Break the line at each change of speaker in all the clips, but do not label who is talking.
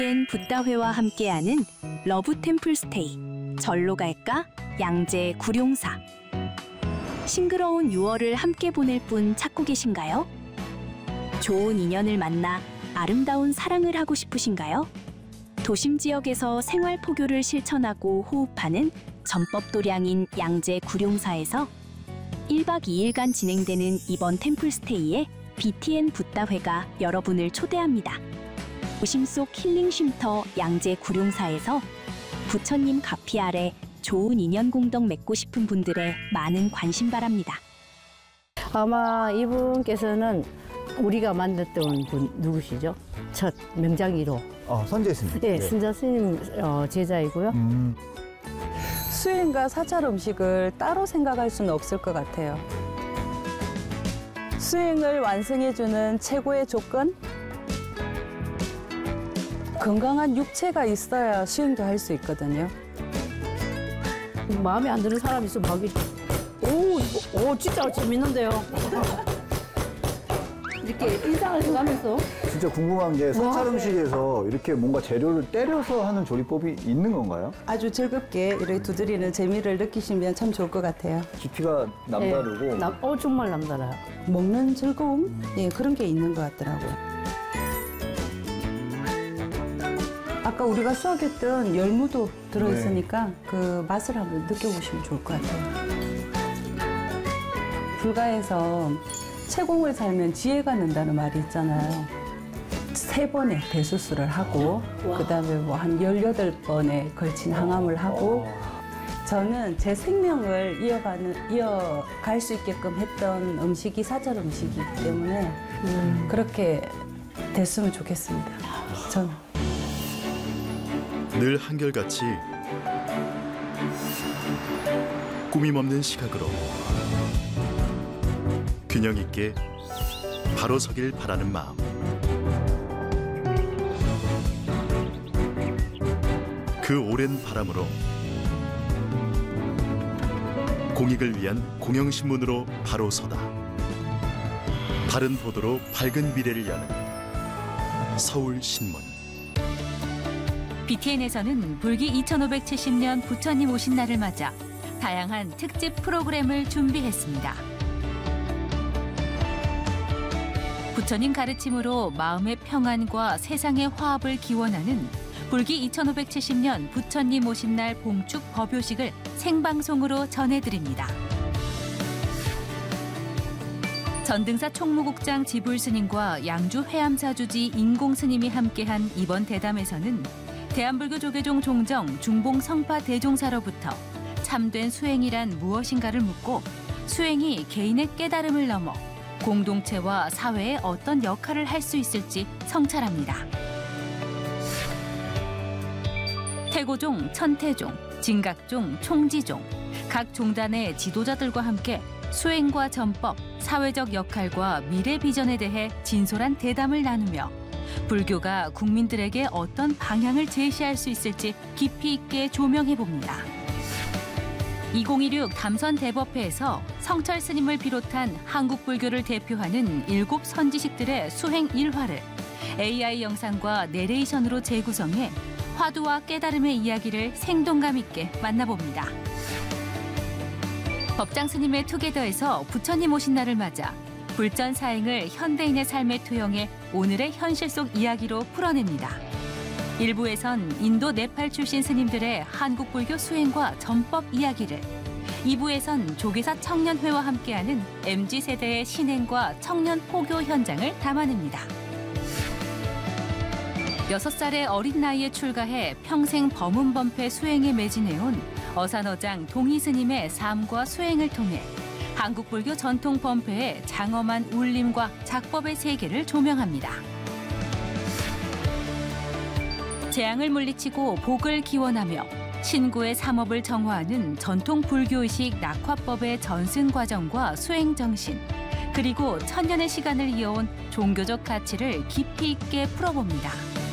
BTN 붓다회와 함께하는 러브 템플 스테이. 절로 갈까? 양재 구룡사. 싱그러운 6월을 함께 보낼 분 찾고 계신가요? 좋은 인연을 만나 아름다운 사랑을 하고 싶으신가요? 도심 지역에서 생활 포교를 실천하고 호흡하는 전법도량인 양재 구룡사에서 1박 2일간 진행되는 이번 템플스테이에 BTN 붓다회가 여러분을 초대합니다. 도심 속 힐링 쉼터 양재 구룡사에서 부처님 가피 아래 좋은 인연 공덕 맺고 싶은 분들의 많은 관심 바랍니다.
아마 이분께서는 우리가 만났던 분 누구시죠? 첫 명장 1호.
선재 스님.
네, 선재 스님 제자이고요.
수행과 사찰 음식을 따로 생각할 수는 없을 것 같아요. 수행을 완성해주는 최고의 조건? 건강한 육체가 있어야 수행도 할 수 있거든요.
마음에 안 드는 사람이 있으면 하기. 오, 진짜 재밌는데요. 이렇게 인상을 해가면서.
진짜 궁금한 게 사찰 음식에서 이렇게 뭔가 재료를 때려서 하는 조리법이 있는 건가요?
아주 즐겁게 이렇게 두드리는 재미를 느끼시면 참 좋을 것 같아요.
깊이가 남다르고.
네, 정말 남달라요.
먹는 즐거움? 네, 그런 게 있는 것 같더라고요. 아까 우리가 수확했던 열무도 들어있으니까 그 맛을 한번 느껴보시면 좋을 것 같아요. 불가에서 채공을 살면 지혜가 는다는 말이 있잖아요. 3번의 배수술을 하고 그다음에 뭐 한 18번에 걸친 항암을 하고 저는 제 생명을 이어갈 수 있게끔 했던 음식이 사찰 음식이기 때문에 그렇게 됐으면 좋겠습니다. 저는.
늘 한결같이 꾸밈 없는 시각으로 균형 있게 바로 서길 바라는 마음. 그 오랜 바람으로 공익을 위한 공영신문으로 바로 서다. 바른 보도로 밝은 미래를 여는 서울신문.
BTN에서는 불기 2570년 부처님 오신 날을 맞아 다양한 특집 프로그램을 준비했습니다. 부처님 가르침으로 마음의 평안과 세상의 화합을 기원하는 불기 2570년 부처님 오신 날 봉축 법요식을 생방송으로 전해드립니다. 전등사 총무국장 지불스님과 양주 회암사주지 인공스님이 함께한 이번 대담에서는 대한불교 조계종 종정 중봉 성파 대종사로부터 참된 수행이란 무엇인가를 묻고 수행이 개인의 깨달음을 넘어 공동체와 사회에 어떤 역할을 할 수 있을지 성찰합니다. 태고종, 천태종, 진각종, 총지종 각 종단의 지도자들과 함께 수행과 전법, 사회적 역할과 미래 비전에 대해 진솔한 대담을 나누며 불교가 국민들에게 어떤 방향을 제시할 수 있을지 깊이 있게 조명해봅니다. 2016 담선 대법회에서 성철 스님을 비롯한 한국 불교를 대표하는 7 선지식들의 수행 일화를 AI 영상과 내레이션으로 재구성해 화두와 깨달음의 이야기를 생동감 있게 만나봅니다. 법장 스님의 투게더에서 부처님 오신 날을 맞아 불전 사행을 현대인의 삶에 투영해 오늘의 현실 속 이야기로 풀어냅니다. 일부에선 인도 네팔 출신 스님들의 한국 불교 수행과 전법 이야기를, 2부에선 조계사 청년회와 함께하는 MZ세대의 신행과 청년 포교 현장을 담아냅니다. 6살의 어린 나이에 출가해 평생 범은범패 수행에 매진해온 어산어장 동희 스님의 삶과 수행을 통해 한국 불교 전통 범패의 장엄한 울림과 작법의 세계를 조명합니다. 재앙을 물리치고 복을 기원하며 신구의 삼업을 정화하는 전통 불교의식 낙화법의 전승 과정과 수행 정신, 그리고 천년의 시간을 이어온 종교적 가치를 깊이 있게 풀어봅니다.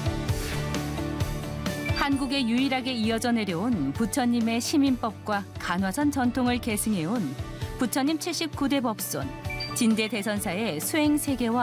한국에 유일하게 이어져 내려온 부처님의 시민법과 간화선 전통을 계승해온 부처님 79대 법손, 진대 대선사의 수행 세계와